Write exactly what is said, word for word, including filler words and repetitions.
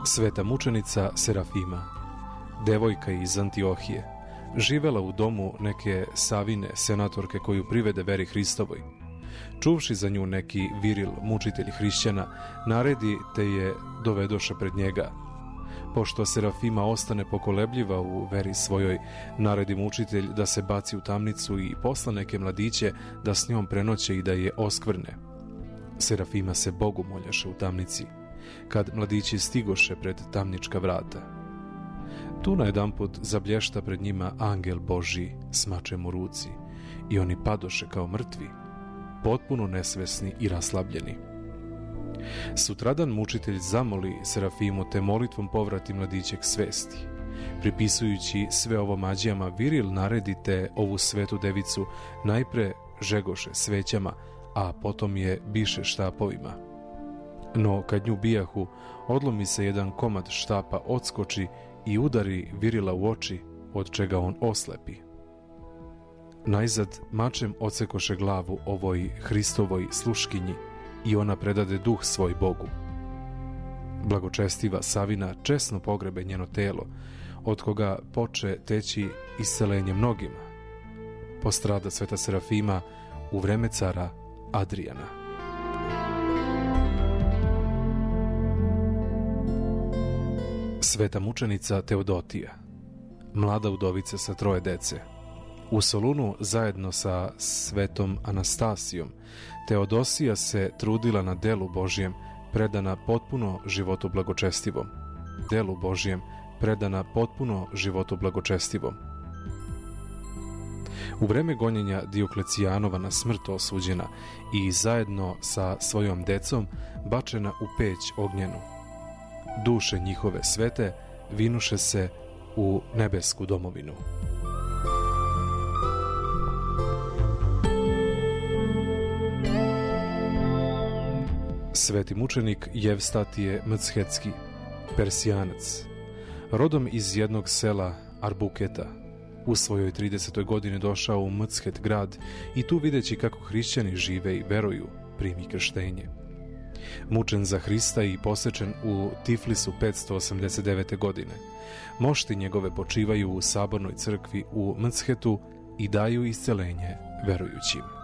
Sveta mučenica Serafima, devojka iz Antiohije, živela u domu neke Savine, senatorke koju privede veri Hristovoj. Čuvši za nju neki Viril, mučitelj hrišćana, naredi te je dovedoše pred njega. Pošto Serafima ostane pokolebljiva u veri svojoj, naredi mučitelj da se baci u tamnicu i posla neke mladiće da s njom prenoće i da je oskvrne. Serafima se Bogu moljaše u tamnici, kad mladići stigoše pred tamnička vrata. Tu najedanput zablješta pred njima angel Božji s mačem u ruci i oni padoše kao mrtvi, potpuno nesvesni i raslabljeni. Sutradan mučitelj zamoli Serafimu te molitvom povrati mladiće k svesti. Pripisujući sve ovo mađijama, Viril naredite ovu svetu devicu najpre žegoše svećama, a potom je biše štapovima. No kad nju bijahu, odlomi se jedan komad štapa, odskoči i udari Virila u oči, od čega on oslepi. Najzad mačem odsekoše glavu ovoj Hristovoj sluškinji i ona predade duh svoj Bogu. Blagočestiva Savina česno pogrebe njeno telo, od koga poče teći iscelenje mnogima. Postrada sveta Serafima u vreme cara Adrijana. Sveta mučenica Teodotija, mlada udovica sa troje dece. U Solunu zajedno sa svetom Anastasijom, Teodosija se trudila na delu Božjem, predana potpuno životu blagočestivom. Delu Božjem, predana potpuno životu blagočestivom. U vreme gonjenja Dioklecijanova na smrt osuđena i zajedno sa svojom decom bačena u peć ognjenu. Duše njihove svete vinuše se u nebesku domovinu. Sveti mučenik Jevstatije Mchetski, Persijanac, rodom iz jednog sela Arbuketa, u svojoj tridesetoj godini došao u Mchet grad i tu videći kako hrišćani žive i veruju, primi krštenje. Mučen za Hrista i posečen u Tiflisu petsto osamdeset devete. godine. Mošti njegove počivaju u sabornoj crkvi u Mchetu i daju iscelenje verujućim.